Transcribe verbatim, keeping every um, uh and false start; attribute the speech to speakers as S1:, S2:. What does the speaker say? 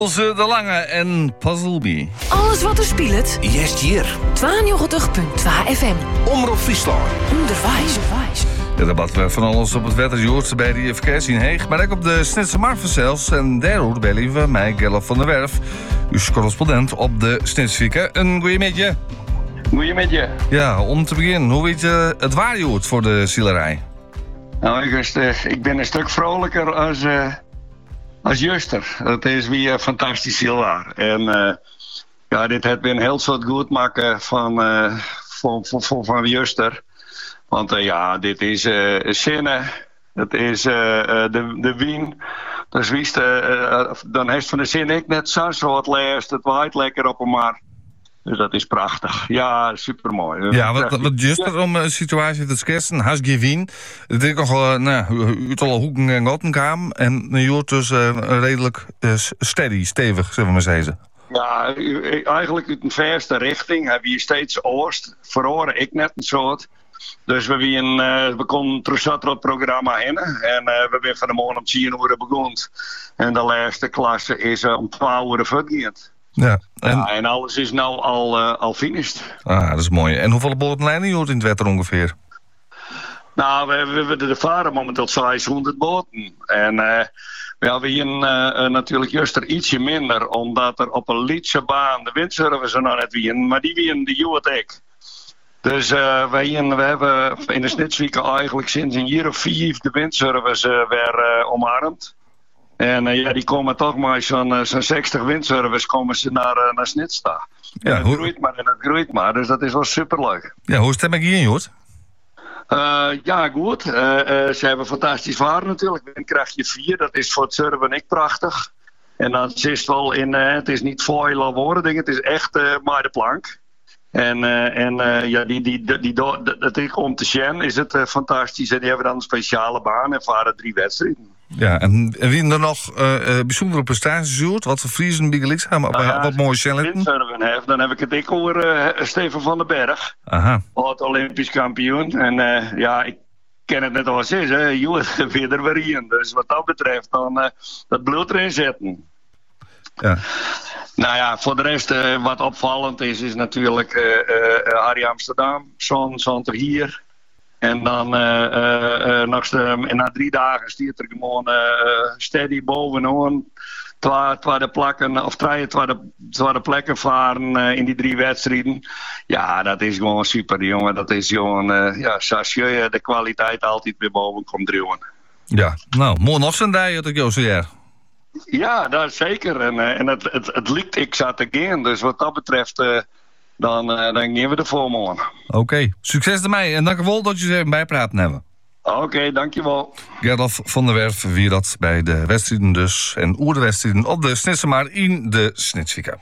S1: Onze De Lange en Puzzle Bee.
S2: Alles wat er speelt.
S3: Jest hier.
S2: tweeënnegentig komma twee F M.
S3: Omroep Friesland.
S2: Onderwijs.
S1: De debat werd van alles op het wetterjoord bij de verkiezing Heeg. Maar ook op de Snitse Markt zelfs. En daardoor bellen we mij Gerlof van der Werf. Uw correspondent op de Snitsvieke. Een goeiemiddag.
S4: Goeiemiddag.
S1: Ja, om te beginnen. Hoe weet je het waarjoord voor de zielerij?
S4: Nou, ik, is, uh, ik ben een stuk vrolijker als, uh, als Juster. Het is weer fantastisch heel waar. En uh, ja, dit heeft weer een heel soort goed maken van, uh, van, van, van Juster. Want uh, ja, dit is uh, zinnen. Het is uh, de, de wien. Dus wist, uh, uh, dan heeft van de zin ik net zo'n soort leest. Het waait lekker op een maar. Dus dat is prachtig. Ja, supermooi.
S1: Ja, wat, wat juster om een situatie te schetsen. Has gewien. Het is nog uh, nou, uit alle hoeken en gaten kwam. En nu wordt dus uh, redelijk uh, steady, stevig, zullen we maar zeggen.
S4: Ja, eigenlijk uit een verste richting hebben we steeds oost. Verhoren ik net een soort. Dus we, wien, uh, we konden terug het programma in. En uh, we zijn van de morgen om tien uur begonnen. En de laatste klasse is uh, om twaalf uur vergeten.
S1: Ja, en...
S4: Ja, en alles is nou al, uh, al finished.
S1: Ah, dat is mooi. En hoeveel botenlijnen je hoort in het wetter ongeveer?
S4: Nou, we, we, we varen momenteel zeshonderd boten. En uh, ja, we hebben uh, natuurlijk juist er ietsje minder, omdat er op een liedse baan de windsurfers er nog net wien, maar die wien de Juwet ik. Dus uh, wij, we hebben in de Snitsvieke eigenlijk sinds een jaar of vier de windsurfers uh, weer uh, omarmd. En uh, ja, die komen toch maar zo'n uh, zo'n zestig windsurfers komen ze naar, uh, naar Snitsta.
S1: Ja,
S4: en het
S1: hoe...
S4: groeit maar en het groeit maar, dus dat is wel superleuk.
S1: Ja, hoe stem ik hierin, Jort?
S4: Uh, ja, goed. Uh, uh, ze hebben fantastisch varen natuurlijk. Windkrachtje vier, dat is voor het surfen ik prachtig. En dan is het wel in, uh, het is niet foil of woorden ding, het is echt uh, maar de plank. En, uh, en uh, ja, die, die, die, die, dat is om te zien is het uh, fantastisch. En die hebben dan een speciale baan en varen drie wedstrijden.
S1: Ja, en wie er nog uh, uh, bijzondere prestaties doet, wat voor Friesen Bigeliks hebben,
S4: nou ja,
S1: wat mooie challenges.
S4: Windsurfen heeft, dan heb ik het ik over uh, Steven van den Berg.
S1: Aha.
S4: Oud Olympisch kampioen. En uh, ja, ik ken het net al eens is, hè. Je weer er weer in. Dus wat dat betreft, dan uh, dat bloed erin zetten.
S1: Ja.
S4: Nou ja, voor de rest uh, wat opvallend is, is natuurlijk uh, uh, Harry Amsterdam, Zon, Zon ter hier. En dan uh, uh, uh, nog de, en na drie dagen stiert er gewoon uh, steady bovenaan. Tweede plekken, of drie tweede plekken varen uh, in die drie wedstrijden. Ja, dat is gewoon super, jongen. Dat is gewoon, uh, ja, zoals je de kwaliteit altijd weer boven komt duwen.
S1: Ja, nou, mooi nog zijn dag, dat ik jou zo.
S4: Ja, dat zeker. En, uh, en het, het, het lijkt ik zat again. Dus wat dat betreft, uh, dan, uh, dan gaan we ervoor morgen.
S1: Oké, okay. Succes ermee. En dank u wel dat je ze even bijpraten hebben.
S4: Oké, okay, dankjewel.
S1: Gerlof van der Werf, wie dat bij de wedstrijden dus. En oer de wedstrijden op de Snitse maar in de Snitsvieke.